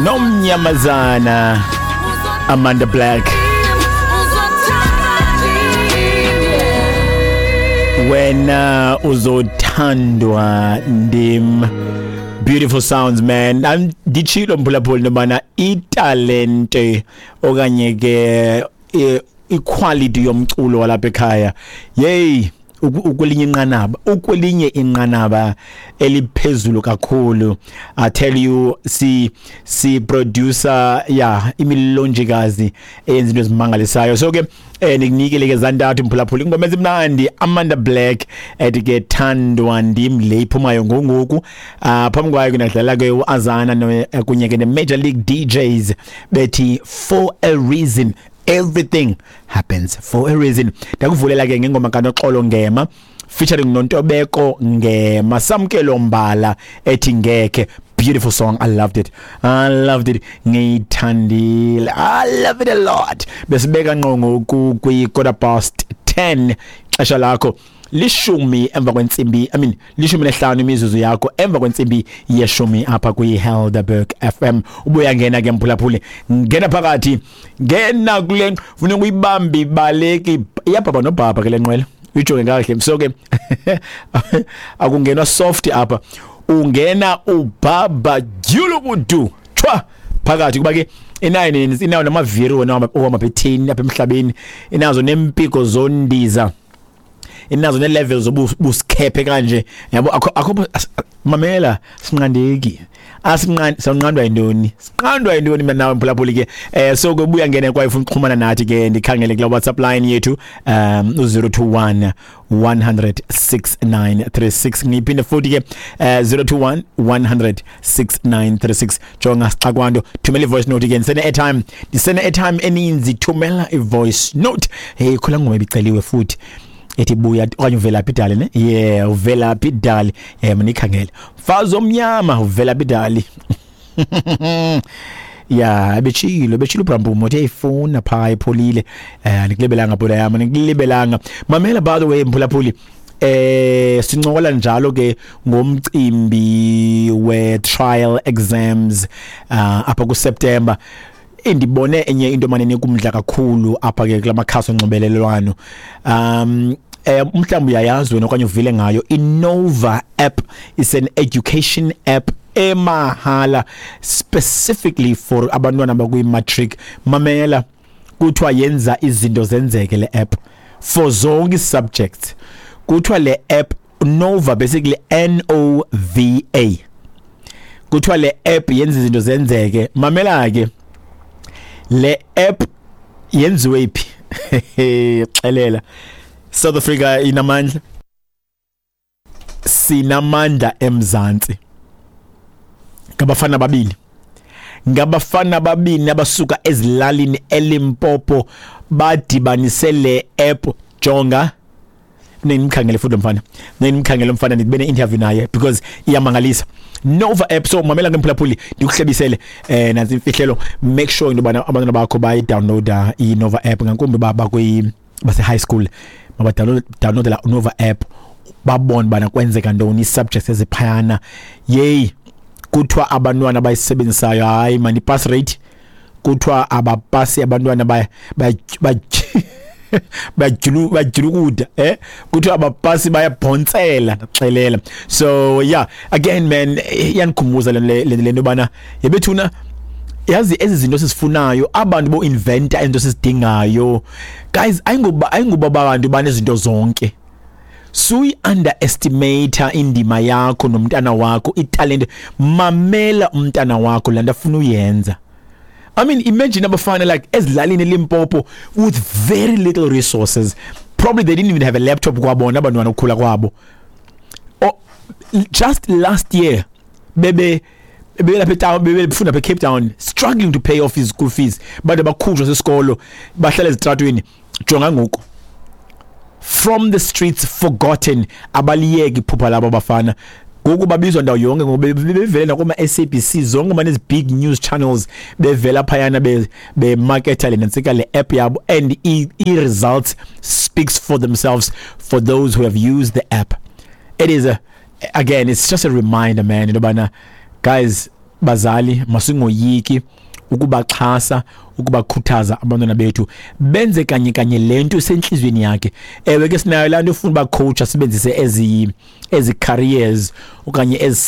nomnyamazana Amanda Black. Wena uzothandwa ndim. Beautiful sounds, man. Dichilo mphulaphula nobana italente okanye ke equality yomculo walapha ekhaya. Yey, ukwelinye inqanaba eliphezulu kakhulu. I tell you, si producer imilonjikazi eyenza into ezimangalisayo. So ke nikunikele ke zantathu mphulaphula ingoma ezimnandi Amanda Black etike thandwa ndim le iphumayo ngoku. Phambi kwayo kunadlala ke uAzana kunye ke ne Major League DJs bethi For a Reason. Everything happens for a reason. Ndakuvulela ke ngengoma kaNoxolo Ngema featuring Nontobeko Ngema samkelo mbala ethi ngeke. Beautiful song. I loved it. Ngiyithandile. I love it a lot. Besibeka ngqongo ku 10:15 xesha lakho. Lishumi emva kwensimbi, lishumi nehlanu imizuzu yakho emva kwensimbi yeshumi apha kwiHelderberg FM. Ubuya ngena ke mphulaphule, ngena phakathi, ngena kule ufuna uyibambi baleki iyabhaba nobhaba ke lenqwela uyijonge kahle so ke akungenwa soft apha, ungena ubhaba julubudu chwa phakathi kuba ke inayo namaviri wona ohamba phethini apha emhlabeni, inazo nempiko zondiza, inazo ne levels obuskephe kanje yabo akho mamela sinqandeki sanqandwa yintoni nawe mphulaphuli ke so kubuya ngene kwa ifuna ukuxhumana nathi ke ndikhangele kula WhatsApp line yethu 021 1006936 ngiphinde futhi ke 021 1006936 jonga sixakwando thumela ivoice note again send airtime eninzi thumela ivoice note khula ngoma ibiceliwe futhi ethi buya okanye uvela pidali ne uvela pidali mnikhangela mfazi omnyama uvela pidali bechilo Brambumo eyifuna pha ipholile nikulibelanga bhola yami nikulibelanga mamela. By the way mphulaphuli sincokola njalo ke ngomcimbi we trial exams apha ku September. Indibone enye into manene kumdla kakhulu apha ke kulamakhasi onxibelelwano. Mhlawumbe uyayazi wena okanye uvile ngayo iNova app is an education app emahala specifically for abantwana bakwi matric. Mamela kuthiwa yenza izinto zenzeke le app for zonke subjects. Kuthiwa le app Nova basically NOVA. Kuthiwa le app yenza izinto zenzeke. Mamela ke le app yenziwe phi? Xelela. South Africa inamandla, sinamandla eMzantsi. Ngabafana babini abasuka ezilalini eLimpopo badibanise le app. Jonga nimkhangele futhi mfana, nibene interview naye because iyamangalisa. Nova app, so mamela ngemphulaphuli ndikuhlebisele nansi imfihlelo. Make sure into bana abantwana bakho bayi downloada iNova app ngankumbi baba base high school download la Nova app babone bana kwenzeka ntoni subjects eziphayana. Kuthiwa abantwana bayisebenzisayo hayi mani pass rate, kuthiwa abapasi abantwana bajulukuda kuthiwa abapasi bayabhontsela xelela. So again man, yankhumuza le nto bana yebethuna yazi ezi zinto sisifunayo abantu bo inventa into sisidingayo. Guys, ayingoba abantu banezinto zonke. Suyi underestimate indima yakho nomntana wakho, italent. Mamela umntana wakho landa afuna uyenza. Imagine abafana like ezilalini eLimpopo with very little resources. Probably they didn't even have a laptop kwabona abantwana ukukhula kwabo. Just last year bebefunda pe Cape Town struggling to pay off his school fees, but abakhujwa sesikolo bahlala ezitratweni. Jonga ngoku from the streets forgotten, abaliyeki iphupha labo bafana ngoku babizwa ndawo yonke ngoba bevela kuma SABC zonke manezi big news channels bevela phayana be marketa le nantsika le app yabo, and results speaks for themselves for those who have used the app. It is again, it's just a reminder man, guys, bazali masingoyiki ukubaxhasa ukubakhuthaza abantwana bethu benze kanye lento senhlizweni yakhe. Ewe ke sinayo lanto ufuna ba coach asebenzise ezi careers okanye ezi